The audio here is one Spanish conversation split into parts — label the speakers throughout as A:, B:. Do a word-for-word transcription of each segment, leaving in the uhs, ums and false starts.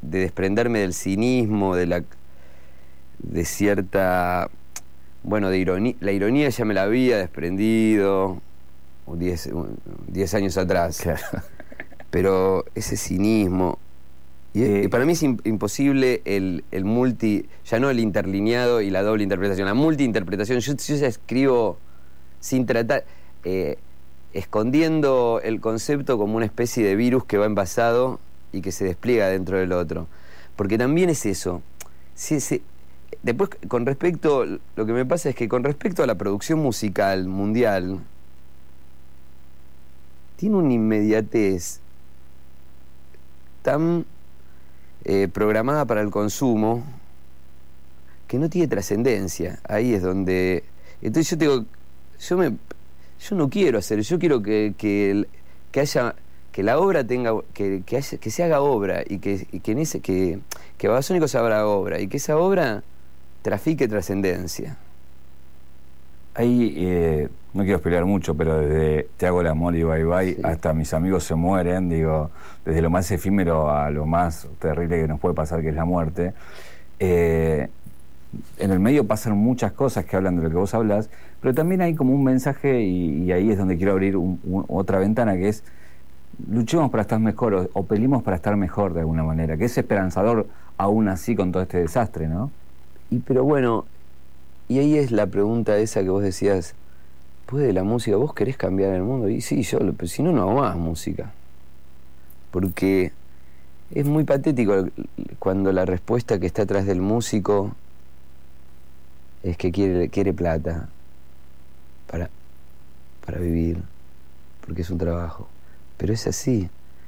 A: de desprenderme del cinismo, de la de cierta, bueno, de ironía. La ironía ya me la había desprendido diez años atrás.
B: Claro.
A: Pero ese cinismo... Y,
B: Eh,
A: y para mí es im- imposible el, el multi... Ya no el interlineado y la doble interpretación, la multiinterpretación. Yo, yo ya escribo sin tratar... Eh, escondiendo el concepto como una especie de virus que va envasado y que se despliega dentro del otro. Porque también es eso. Si, si, después, con respecto... Lo que me pasa es que con respecto a la producción musical mundial, tiene una inmediatez tan eh, programada para el consumo que no tiene trascendencia. Ahí es donde... Entonces yo te digo, yo me... Yo no quiero hacer, yo quiero que, que, el- que haya, que la obra tenga, que, que, haya- que se haga obra y que, y que en ese, que, que Babasónicos haga obra y que esa obra trafique trascendencia.
B: Ahí, eh, no quiero pelear mucho, pero desde Te hago el amor y bye bye
A: Sí.
B: hasta Mis amigos se mueren, digo, desde lo más efímero a lo más terrible que nos puede pasar, que es la muerte. Eh, en el medio pasan muchas cosas que hablan de lo que vos hablas, pero también hay como un mensaje, y, y ahí es donde quiero abrir un, un, otra ventana, que es: luchemos para estar mejor, o, o peleemos para estar mejor de alguna manera, que es esperanzador aún así con todo este desastre, ¿no?
A: Y pero bueno, y ahí es la pregunta esa que vos decías, ¿puede la música? ¿Vos querés cambiar el mundo? Y sí, yo, pero si no, no hago más música. Porque es muy patético cuando la respuesta que está atrás del músico es que quiere, quiere plata para, para vivir, porque es un trabajo. Pero es así.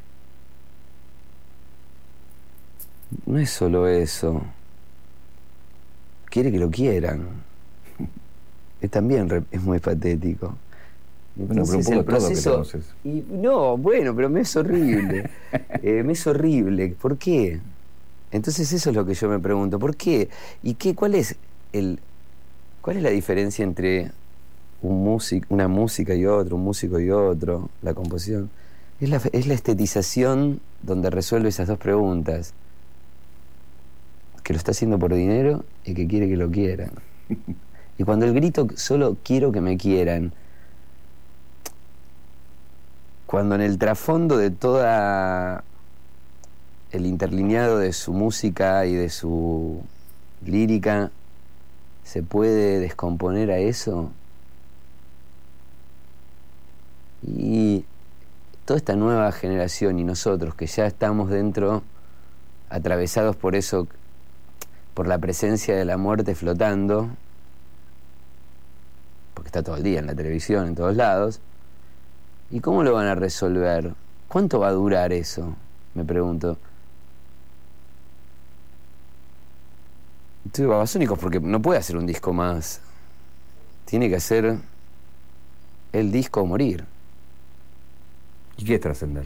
A: No es solo eso. Quiere que lo quieran. Es también re- es muy patético.
B: Bueno, pero un
A: Entonces
B: poco
A: el
B: todo
A: proceso...
B: queremos eso.
A: Y, no, bueno, pero me es horrible. Eh, me es horrible. ¿Por qué? Entonces eso es lo que yo me pregunto. ¿Por qué? ¿Y qué? ¿Cuál es el... ¿Cuál es la diferencia entre un músico, una música y otro, un músico y otro, la composición? Es la, es la estetización donde resuelve esas dos preguntas. Que lo está haciendo por dinero y que quiere que lo quieran. Y cuando el grito solo quiero que me quieran, cuando en el trasfondo de toda el interlineado de su música y de su lírica se puede descomponer a eso, y toda esta nueva generación y nosotros que ya estamos dentro, atravesados por eso, por la presencia de la muerte flotando, porque está todo el día en la televisión, en todos lados, ¿y cómo lo van a resolver? ¿Cuánto va a durar eso? Me pregunto. Estoy Babasónicos porque no puede hacer un disco más. Tiene que hacer el disco o morir.
B: ¿Y qué es trascender?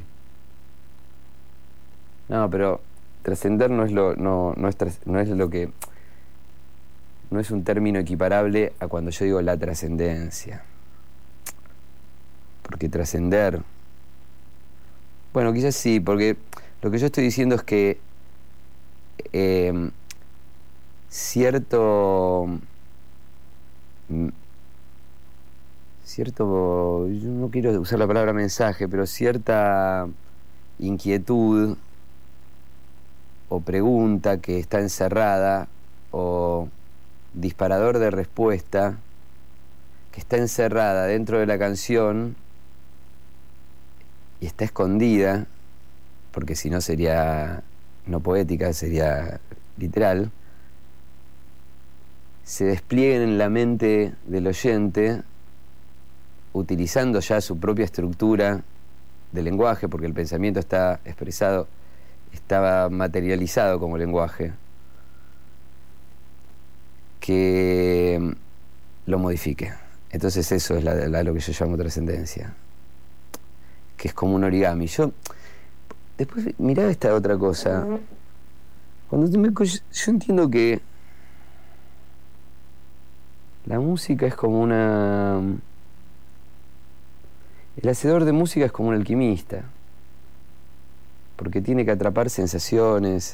A: No, pero trascender no es lo no, no es tras, no es lo que no es un término equiparable a cuando yo digo la trascendencia. Porque trascender, bueno, quizás sí, porque lo que yo estoy diciendo es que eh, cierto mm, cierto, yo no quiero usar la palabra mensaje, pero cierta inquietud o pregunta que está encerrada o disparador de respuesta que está encerrada dentro de la canción y está escondida, porque si no sería no poética, sería literal, se desplieguen en la mente del oyente utilizando ya su propia estructura de lenguaje, porque el pensamiento está expresado, estaba materializado como lenguaje, que lo modifique. Entonces eso es la, la, lo que yo llamo trascendencia, que es como un origami. Yo después mirá esta otra cosa. Cuando me, yo entiendo que la música es como una... El hacedor de música es como un alquimista, porque tiene que atrapar sensaciones,